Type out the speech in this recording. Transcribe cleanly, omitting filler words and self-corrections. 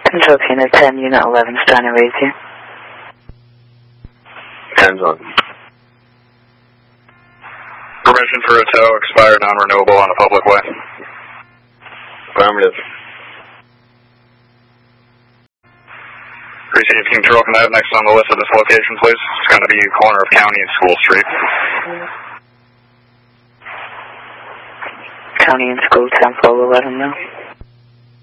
Control Unit 10, Unit 11, Steiner raise you. 10's on. Permission for a tow, expired, non-renewable on a public way. Affirmative. Received Control, can I have next on the list of this location, please? It's going to be corner of County and School Street. County and School, 10-4, we'll let them know.